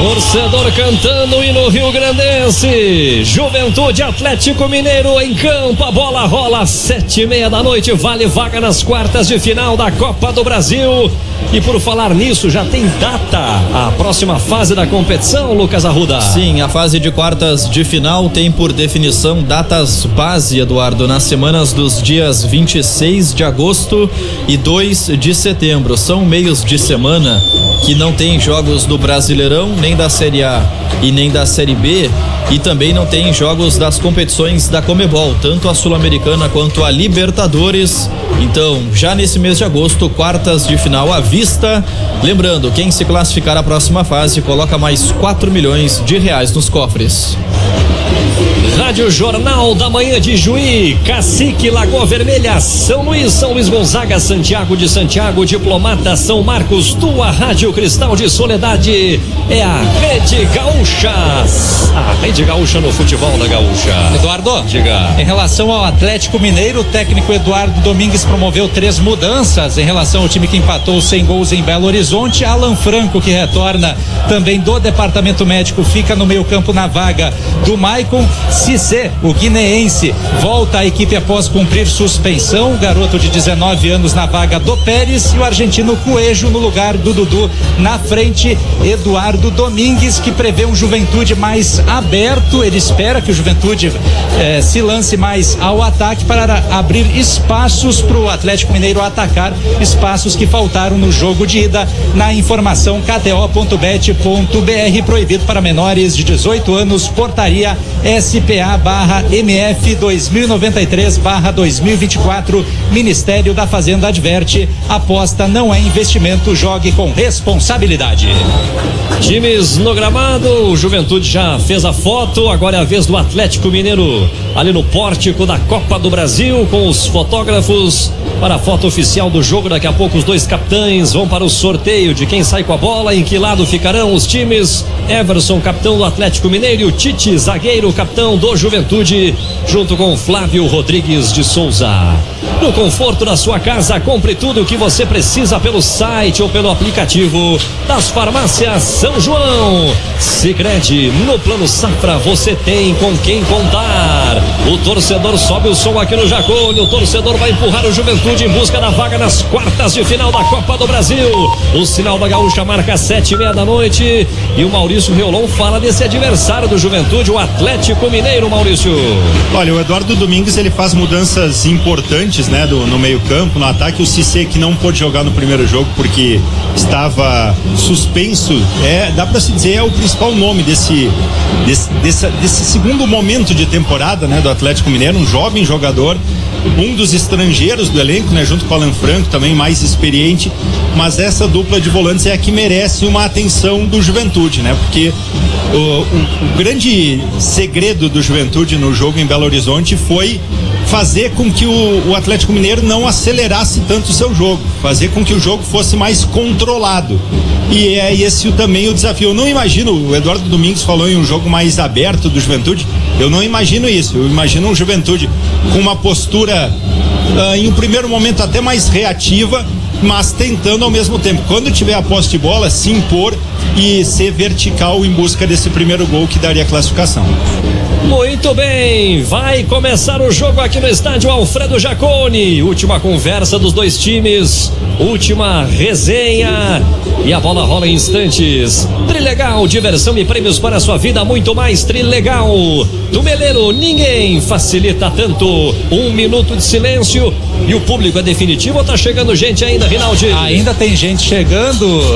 Torcedor cantando o hino rio-grandense. Juventude Atlético Mineiro em campo. A bola rola às 7:30 da noite. Vale vaga nas quartas de final da Copa do Brasil. E por falar nisso, já tem data a próxima fase da competição, Lucas Arruda? Sim, a fase de quartas de final tem por definição datas base, Eduardo, nas semanas dos dias 26 de agosto e 2 de setembro. São meios de semana que não tem jogos do Brasileirão, nem da Série A e nem da Série B, e também não tem jogos das competições da Conmebol, tanto a Sul-Americana quanto a Libertadores. Então, já nesse mês de agosto, quartas de final à vista. Lembrando, quem se classificar à próxima fase coloca mais 4 milhões de reais nos cofres. Rádio Jornal da Manhã de Juí, Cacique, Lagoa Vermelha, São Luís Gonzaga, Santiago de Santiago, Diplomata, São Marcos. Tua Rádio Cristal de Soledade é a Rede Gaúcha. A Rede Gaúcha no futebol da Gaúcha. Eduardo, diga. Em relação ao Atlético Mineiro, o técnico Eduardo Domingues promoveu 3 mudanças em relação ao time que empatou 100 gols em Belo Horizonte. Alan Franco, que retorna também do departamento médico, fica no meio-campo na vaga do Maicon. Cissé, o guineense, volta à equipe após cumprir suspensão. Garoto de 19 anos na vaga do Pérez, e o argentino Coelho no lugar do Dudu. Na frente, Eduardo Domingues, que prevê um Juventude mais aberto. Ele espera que o Juventude se lance mais ao ataque para abrir espaços para o Atlético Mineiro atacar, espaços que faltaram no jogo de ida. Na informação kto.bet.br, proibido para menores de 18 anos, portaria SPA/MF 2093/2024. Ministério da Fazenda adverte: aposta não é investimento, jogue com responsabilidade. Times no gramado, o Juventude já fez a foto, agora é a vez do Atlético Mineiro ali no pórtico da Copa do Brasil, com os fotógrafos para a foto oficial do jogo. Daqui a pouco os dois capitães vão para o sorteio de quem sai com a bola. Em que lado ficarão os times? Everson, capitão do Atlético Mineiro, e o Tite, zagueiro, capitão do Juventude, junto com Flávio Rodrigues de Souza. No conforto da sua casa, compre tudo o que você precisa pelo site ou pelo aplicativo das farmácias São João. Sicredi, no Plano Safra você tem com quem contar. O torcedor sobe o som aqui no Jacone. O torcedor vai empurrar o Juventude em busca da vaga nas quartas de final da Copa do Brasil. O sinal da Gaúcha marca 7:30 da noite, e o Maurício Riolon fala desse adversário do Juventude, o Atlético Mineiro. Maurício, olha, o Eduardo Domingues, ele faz mudanças importantes, né, no meio campo, no ataque. O Cissé, que não pôde jogar no primeiro jogo porque estava suspenso, dá pra se dizer, é o principal nome desse segundo momento de temporada, né, do Atlético Mineiro. Um jovem jogador, um dos estrangeiros do elenco, né, junto com o Alan Franco, também mais experiente. Mas essa dupla de volantes é a que merece uma atenção do Juventude, né, porque o grande segredo do Juventude no jogo em Belo Horizonte foi fazer com que o Atlético Mineiro não acelerasse tanto o seu jogo, fazer com que o jogo fosse mais controlado. E é esse também o desafio. Eu não imagino, o Eduardo Domingues falou em um jogo mais aberto do Juventude, eu não imagino isso. Eu imagino um Juventude com uma postura em um primeiro momento até mais reativa, mas tentando ao mesmo tempo, quando tiver a posse de bola, se impor e ser vertical em busca desse primeiro gol que daria a classificação. Muito bem, vai começar o jogo aqui no estádio Alfredo Jaconi. Última conversa dos dois times, última resenha, e a bola rola em instantes. Trilegal, diversão e prêmios para a sua vida, muito mais. Trilegal do Meleiro, ninguém facilita tanto. 1 minuto de silêncio, e o público é definitivo ou tá chegando gente ainda, Rinaldi? Ainda tem gente chegando.